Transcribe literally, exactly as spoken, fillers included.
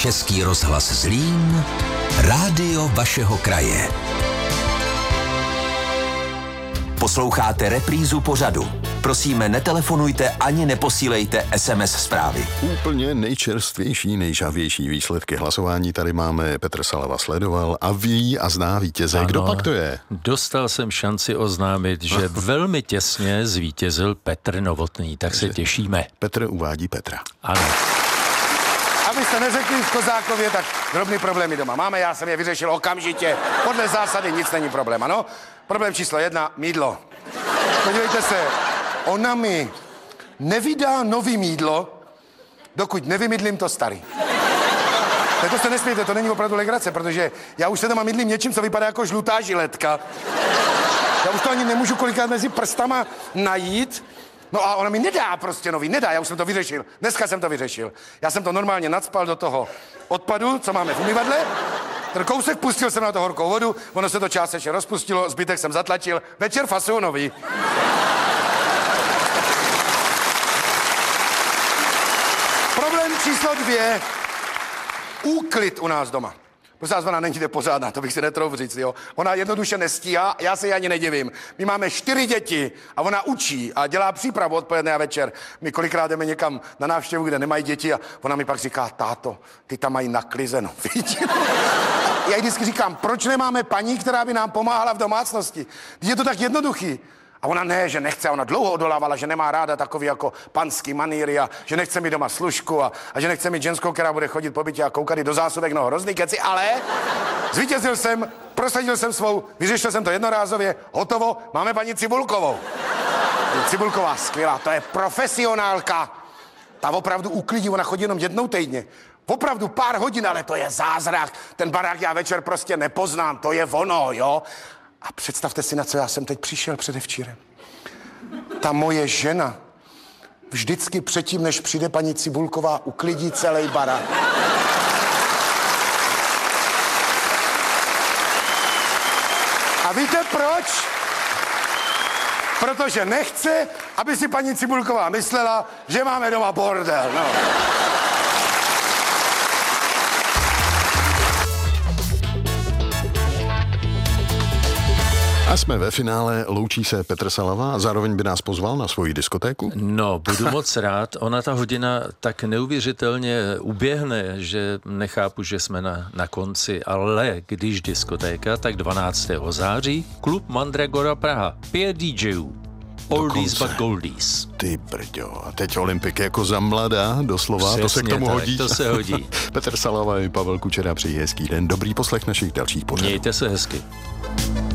Český rozhlas Zlín, rádio vašeho kraje. Posloucháte reprízu pořadu. Prosíme, netelefonujte ani neposílejte es em es zprávy. Úplně nejčerstvější, nejžavější výsledky hlasování tady máme. Petr Salava sledoval a ví a zná vítěze. Ano, kdo pak to je? Dostal jsem šanci oznámit, že velmi těsně zvítězil Petr Novotný, tak se těšíme. Petr uvádí Petra. Ano. Abyste neřekli v Kozákově, tak drobný problémy doma máme, já jsem je vyřešil okamžitě. Podle zásady nic není problém, ano? Problém číslo jedna, mýdlo. Podívejte se, ona mi nevydá nový mýdlo, dokud nevymydlím to starý. Tak to se nesmějte, to není opravdu legrace, protože já už se doma mydlím něčím, co vypadá jako žlutá žiletka. Já už to ani nemůžu kolikrát mezi prstama najít. No a ona mi nedá prostě nový, nedá, já už jsem to vyřešil. Dneska jsem to vyřešil. Já jsem to normálně nacpal do toho odpadu, co máme v umyvadle. Ten kousek pustil jsem na to horkou vodu, ono se to částečně rozpustilo, zbytek jsem zatlačil. Večer fasuju nový. Problém číslo dvě. Úklid u nás doma. Prostě ona není pořádná, to bych si netrouf říct, jo. Ona jednoduše nestíhá, já se jí ani nedivím. My máme čtyři děti a ona učí a dělá přípravu odpoledne a večer. My kolikrát jdeme někam na návštěvu, kde nemají děti a ona mi pak říká, táto, ty tam mají naklizeno, víš? Já jí vždycky říkám, proč nemáme paní, která by nám pomáhala v domácnosti? Je to tak jednoduchý. A ona ne, že nechce, ona dlouho odolávala, že nemá ráda takový jako panský manýry a že nechce mít doma služku a, a že nechce mít ženskou, která bude chodit po bytě a koukat do zásobek, no hrozný keci, ale zvítězil jsem, prosadil jsem svou, vyřešil jsem to jednorázově, hotovo, máme paní Cibulkovou. Cibulková, skvělá, to je profesionálka. Ta opravdu uklidí, ona chodí jenom jednou týdně. Opravdu pár hodin, ale to je zázrak. Ten barák já večer prostě nepoznám, to je ono, jo. A představte si, na co já jsem teď přišel předevčírem. Ta moje žena vždycky předtím, než přijde paní Cibulková, uklidí celý barák. A víte proč? Protože nechce, aby si paní Cibulková myslela, že máme doma bordel, no. A jsme ve finále, loučí se Petr Salava a zároveň by nás pozval na svoji diskotéku. No, budu moc rád. Ona ta hodina tak neuvěřitelně uběhne, že nechápu, že jsme na, na konci, ale když diskotéka, tak dvanáctého září klub Mandragora Praha. Pět DJů. Oldies but goldies. Ty brďo, a teď Olympik jako za mladá, doslova, Přesně to se k tomu tak, hodí. to se hodí. Petr Salava i Pavel Kučera, přeji hezký den, dobrý poslech našich dalších pořadů. Mějte se hezky.